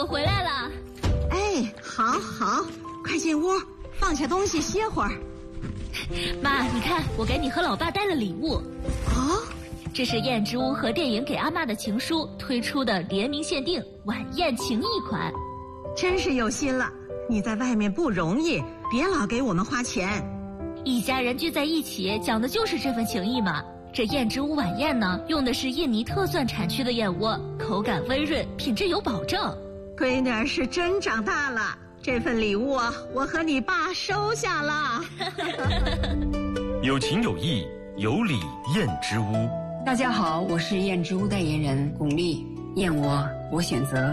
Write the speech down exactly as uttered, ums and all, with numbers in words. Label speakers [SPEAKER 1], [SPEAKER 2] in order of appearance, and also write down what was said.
[SPEAKER 1] 我回来了。
[SPEAKER 2] 哎，好好，快进屋，放下东西歇会儿。
[SPEAKER 1] 妈，你看，我给你和老爸带了礼物。
[SPEAKER 2] 哦，
[SPEAKER 1] 这是燕之屋和电影给阿妈的情书推出的联名限定晚宴情谊款。
[SPEAKER 2] 真是有心了，你在外面不容易，别老给我们花钱。
[SPEAKER 1] 一家人聚在一起，讲的就是这份情谊嘛。这燕之屋晚宴呢，用的是印尼特蒜产区的燕窝，口感温润，品质有保证。
[SPEAKER 2] 闺女儿是真长大了，这份礼物啊，我和你爸收下了。
[SPEAKER 3] 有情有义，有礼燕之屋。
[SPEAKER 4] 大家好，我是燕之屋代言人巩俐，燕窝我选择。